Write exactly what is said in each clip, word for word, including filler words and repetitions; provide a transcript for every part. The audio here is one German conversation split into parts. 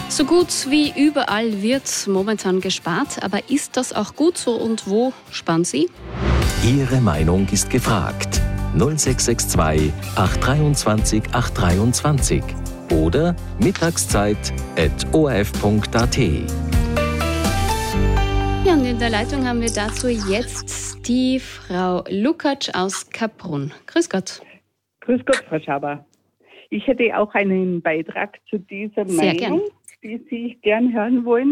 So gut wie überall wird momentan gespart, aber ist das auch gut so und wo sparen Sie? Ihre Meinung ist gefragt. null sechs sechs zwei acht zwei acht drei oder mittagszeit at o r f punkt a t. Ja, und in der Leitung haben wir dazu jetzt die Frau Lukacs aus Kaprun. Grüß Gott. Grüß Gott, Frau Schaber. Ich hätte auch einen Beitrag zu dieser Sehr Meinung, gern. die Sie gern hören wollen.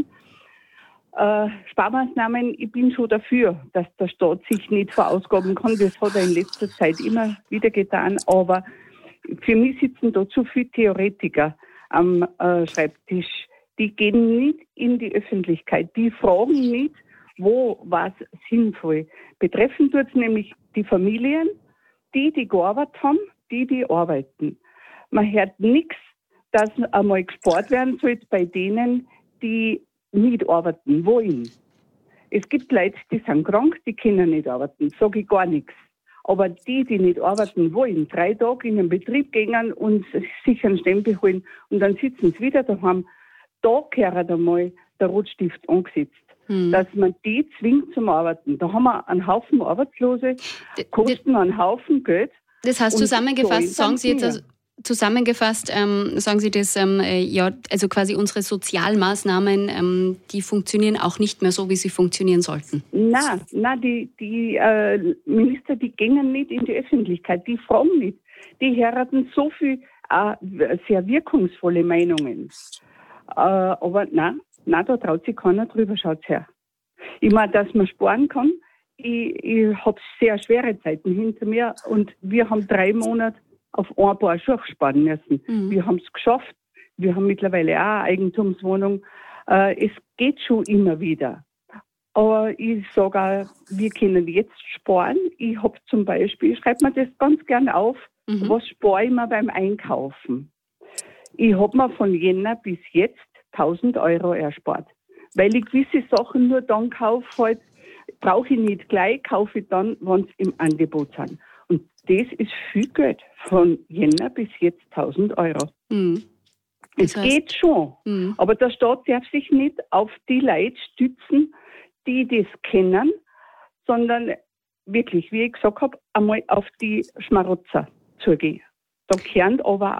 Äh, Sparmaßnahmen, ich bin schon dafür, dass der Staat sich nicht verausgaben kann. Das hat er in letzter Zeit immer wieder getan. Aber für mich sitzen da zu viele Theoretiker am äh, Schreibtisch. Die gehen nicht in die Öffentlichkeit. Die fragen nicht, wo was sinnvoll. Betreffend tut es nämlich die Familien, die, die gearbeitet haben, die, die arbeiten. Man hört nichts, dass einmal gespart werden soll bei denen, die nicht arbeiten wollen. Es gibt Leute, die sind krank, die können nicht arbeiten, sage ich gar nichts. Aber die, die nicht arbeiten wollen, drei Tage in den Betrieb gehen und sich einen Stempel holen und dann sitzen sie wieder daheim, da gehört einmal der Rotstift angesetzt. Hm. Dass man die zwingt zum Arbeiten. Da haben wir einen Haufen Arbeitslose, kosten einen Haufen Geld. Das heißt, zusammengefasst, sagen Sie jetzt, also, zusammengefasst, ähm, sagen Sie das, ähm, ja, also quasi unsere Sozialmaßnahmen, ähm, die funktionieren auch nicht mehr so, wie sie funktionieren sollten. Nein, nein, die, die äh, Minister, die gehen nicht in die Öffentlichkeit, die fragen nicht. Die hören so viel äh, sehr wirkungsvolle Meinungen. Äh, aber nein, nein, da traut sich keiner drüber, schaut's her. Ich meine, dass man sparen kann, ich, ich habe sehr schwere Zeiten hinter mir und wir haben drei Monate auf ein paar Schuhe sparen müssen. Mhm. Wir haben es geschafft. Wir haben mittlerweile auch eine Eigentumswohnung. Äh, es geht schon immer wieder. Aber ich sage auch, wir können jetzt sparen. Ich habe zum Beispiel, ich schreibe mir das ganz gern auf, mhm. was spare ich mir beim Einkaufen. Ich habe mir von Jänner bis jetzt tausend Euro erspart. Weil ich gewisse Sachen nur dann kaufe, halt, brauche ich nicht gleich, kaufe ich dann, wenn sie im Angebot sind. Und das ist viel Geld. Von Jänner bis jetzt tausend Euro. Mhm. Es heißt, geht schon. Mhm. Aber der Staat darf sich nicht auf die Leute stützen, die das kennen, sondern wirklich, wie ich gesagt habe, einmal auf die Schmarotzer zugehen. Da gehören aber